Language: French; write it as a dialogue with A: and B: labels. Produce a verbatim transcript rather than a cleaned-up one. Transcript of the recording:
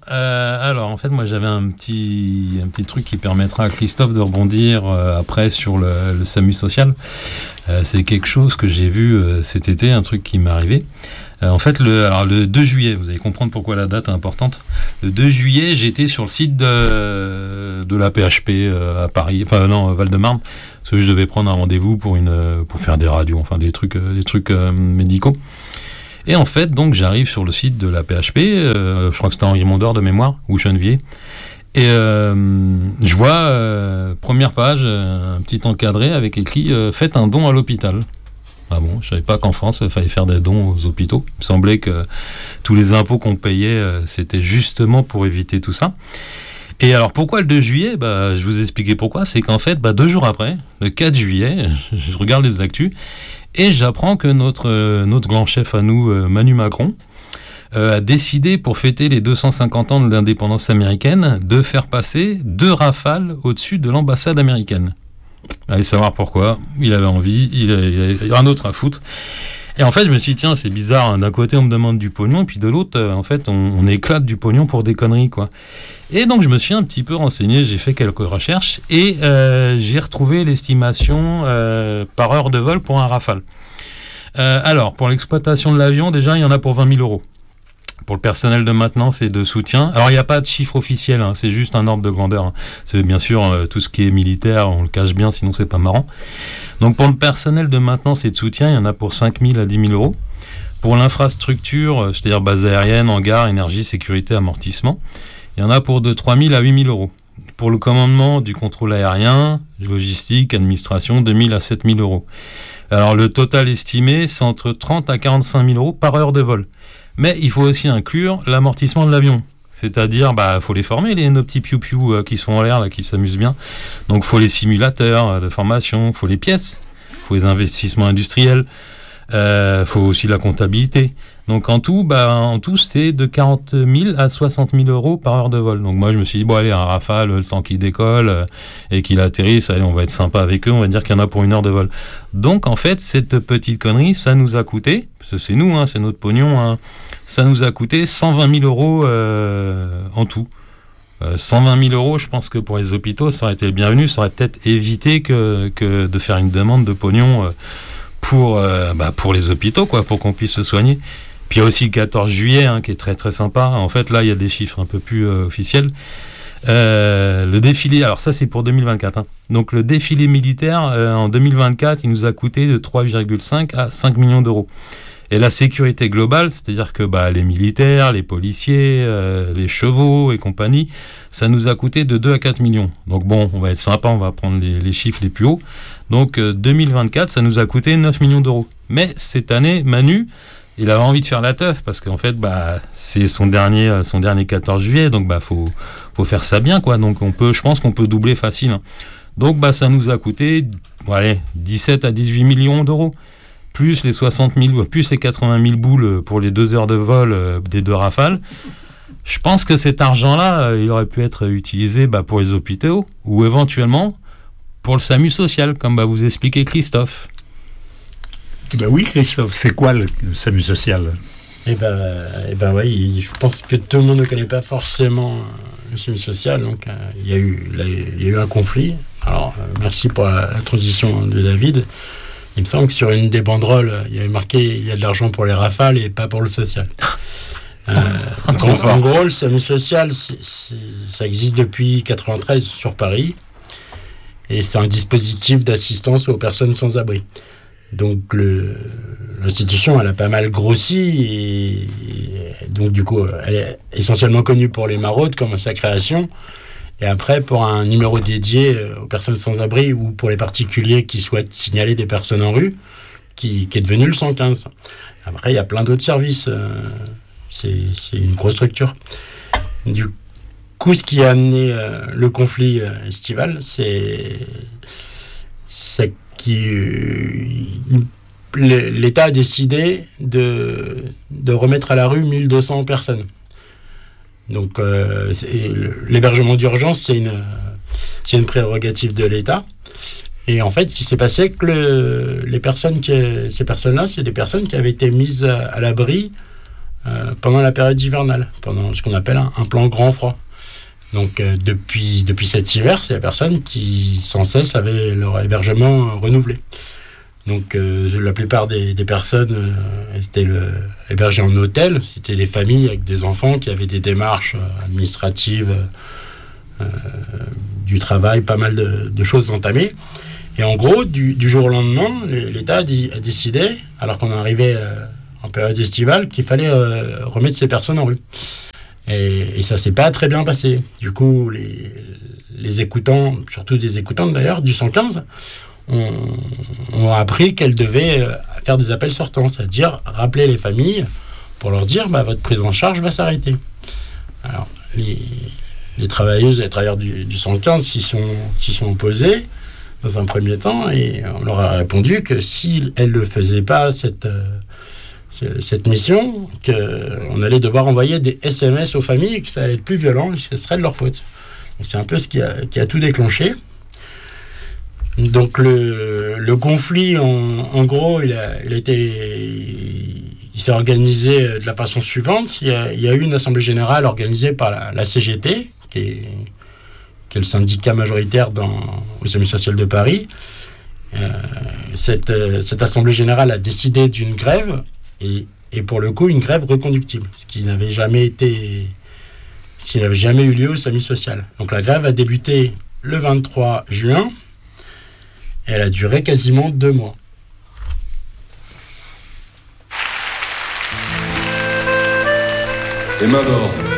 A: euh, alors en fait moi j'avais un petit, un petit truc qui permettra à Christophe de rebondir euh, après sur le, le SAMU social. Euh, c'est quelque chose que j'ai vu euh, cet été, un truc qui m'est arrivé. Euh, en fait, le, alors le deux juillet, vous allez comprendre pourquoi la date est importante. Le deux juillet, j'étais sur le site de, de la P H P euh, à Paris, enfin non, Val-de-Marne, parce que je devais prendre un rendez-vous pour, une, pour faire des radios, enfin des trucs, des trucs euh, médicaux. Et en fait, donc j'arrive sur le site de la P H P, euh, je crois que c'était Henri Mondor de mémoire, ou Chenevier, et euh, je vois, euh, première page, euh, un petit encadré avec écrit euh, « Faites un don à l'hôpital ». Ah bon, je savais pas qu'en France, il fallait faire des dons aux hôpitaux. Il me semblait que tous les impôts qu'on payait, euh, c'était justement pour éviter tout ça. Et alors, pourquoi le deux juillet ? Bah, je vous ai expliqué pourquoi. C'est qu'en fait, bah, deux jours après, le quatre juillet, je regarde les actus et j'apprends que notre, euh, notre grand chef à nous, euh, Manu Macron, euh, a décidé, pour fêter les deux cent cinquante ans de l'indépendance américaine, de faire passer deux rafales au-dessus de l'ambassade américaine. Allez savoir pourquoi, il avait envie, il avait rien d'autre à foutre. Et en fait, je me suis dit, tiens, c'est bizarre, hein. D'un côté, on me demande du pognon, et puis de l'autre, euh, en fait, on, on éclate du pognon pour des conneries, quoi. Et donc, je me suis un petit peu renseigné, j'ai fait quelques recherches, et euh, j'ai retrouvé l'estimation euh, par heure de vol pour un Rafale. Euh, alors, pour l'exploitation de l'avion, déjà, il y en a pour vingt mille euros. Pour le personnel de maintenance et de soutien. Alors, il n'y a pas de chiffre officiel, hein, c'est juste un ordre de grandeur. Hein. C'est bien sûr euh, tout ce qui est militaire, on le cache bien, sinon c'est pas marrant. Donc, pour le personnel de maintenance et de soutien, il y en a pour cinq mille à dix mille euros. Pour l'infrastructure, euh, c'est-à-dire base aérienne, hangar, énergie, sécurité, amortissement, il y en a pour de trois mille à huit mille euros. Pour le commandement du contrôle aérien, logistique, administration, deux mille à sept mille euros. Alors, le total estimé, c'est entre trente à quarante-cinq mille euros par heure de vol. Mais il faut aussi inclure l'amortissement de l'avion. C'est-à-dire, bah, faut les former, les, nos petits piou-piou euh, qui sont en l'air, là, qui s'amusent bien. Donc, faut les simulateurs euh, de formation, faut les pièces, faut les investissements industriels, euh, faut aussi la comptabilité. Donc, en tout, bah, en tout, c'est de quarante mille à soixante mille euros par heure de vol. Donc, moi, je me suis dit, bon, allez, un Rafale, le temps qu'il décolle euh, et qu'il atterrisse, allez, on va être sympa avec eux, on va dire qu'il y en a pour une heure de vol. Donc, en fait, cette petite connerie, ça nous a coûté, parce que c'est nous, hein, c'est notre pognon, hein, ça nous a coûté cent vingt mille euros euh, en tout. Euh, cent vingt mille euros, je pense que pour les hôpitaux, ça aurait été le bienvenu, ça aurait peut-être évité que, que de faire une demande de pognon euh, pour, euh, bah, pour les hôpitaux, quoi, pour qu'on puisse se soigner. Puis il y a aussi le quatorze juillet, hein, qui est très très sympa. En fait, là, il y a des chiffres un peu plus euh, officiels. Euh, le défilé, alors ça, c'est pour deux mille vingt-quatre. Hein. Donc le défilé militaire, euh, en deux mille vingt-quatre, il nous a coûté de trois virgule cinq à cinq millions d'euros. Et la sécurité globale, c'est-à-dire que bah, les militaires, les policiers, euh, les chevaux et compagnie, ça nous a coûté de deux à quatre millions. Donc bon, on va être sympa, on va prendre les, les chiffres les plus hauts. Donc euh, deux mille vingt-quatre, ça nous a coûté neuf millions d'euros. Mais cette année, Manu, il avait envie de faire la teuf parce qu'en fait, bah, c'est son dernier, son dernier quatorze juillet, donc bah, faut, faut faire ça bien, quoi. Donc on peut, je pense qu'on peut doubler facile. Hein. Donc bah, ça nous a coûté, ouais, dix-sept à dix-huit millions d'euros, plus les soixante mille, plus les quatre-vingt mille boules pour les deux heures de vol euh, des deux Rafales. Je pense que cet argent-là, euh, il aurait pu être utilisé bah, pour les hôpitaux ou éventuellement pour le SAMU social, comme bah, vous expliquez Christophe.
B: Ben oui, Christophe, c'est quoi le, le SAMU social ?
C: Eh ben, eh ben oui, je pense que tout le monde ne connaît pas forcément le SAMU social. Donc, euh, il y a eu, là, il y a eu un conflit. Alors, euh, merci pour la, la transition de David. Il me semble que sur une des banderoles, il y avait marqué il y a de l'argent pour les Rafales et pas pour le social. Euh, en, en gros, le SAMU social, c'est, c'est, ça existe depuis quatre-vingt-treize sur Paris. Et c'est un dispositif d'assistance aux personnes sans abri. Donc le, l'institution, elle a pas mal grossi et, et donc du coup, elle est essentiellement connue pour les maraudes comme sa création et après pour un numéro dédié aux personnes sans abri ou pour les particuliers qui souhaitent signaler des personnes en rue qui, qui est devenu le cent quinze. Après, il y a plein d'autres services. Euh, c'est, c'est une grosse structure. Du coup, ce qui a amené euh, le conflit euh, estival, c'est... c'est Qui, euh, l'État a décidé de, de remettre à la rue mille deux cents personnes. Donc, euh, c'est, l'hébergement d'urgence, c'est une, c'est une prérogative de l'État. Et en fait, ce qui s'est passé, c'est que le, les personnes qui, ces personnes-là, c'est des personnes qui avaient été mises à, à l'abri euh, pendant la période hivernale, pendant ce qu'on appelle un, un plan grand froid. Donc euh, depuis, depuis cet hiver, c'est la personne qui sans cesse avait leur hébergement renouvelé. Donc euh, la plupart des, des personnes euh, étaient le, hébergées en hôtel. C'était des familles avec des enfants qui avaient des démarches euh, administratives, euh, du travail, pas mal de, de choses entamées. Et en gros, du, du jour au lendemain, l'État a, dit, a décidé, alors qu'on arrivait euh, en période estivale, qu'il fallait euh, remettre ces personnes en rue. Et, et ça s'est pas très bien passé. Du coup, les, les écoutants, surtout des écoutantes d'ailleurs, du cent quinze, ont, ont appris qu'elles devaient faire des appels sortants, c'est-à-dire rappeler les familles pour leur dire bah, votre prise en charge va s'arrêter. Alors, les, les travailleuses et les travailleurs du, du cent quinze s'y sont, s'y sont opposés dans un premier temps, et on leur a répondu que si elles ne faisaient pas cette, cette mission, qu'on allait devoir envoyer des S M S aux familles et que ça allait être plus violent et que ce serait de leur faute. Donc, c'est un peu ce qui a, qui a tout déclenché. Donc le, le conflit, en, en gros, il a, il a été, il s'est organisé de la façon suivante. Il y a, il y a eu une assemblée générale organisée par la, la C G T, qui est, qui est le syndicat majoritaire dans, au S A M U social de Paris. Euh, cette, cette assemblée générale a décidé d'une grève, et, et pour le coup, une grève reconductible, ce qui n'avait jamais été, ce qui n'avait jamais eu lieu au S A M U social. Donc la grève a débuté le vingt-trois juin. Et elle a duré quasiment deux mois.
D: Les mains d'or.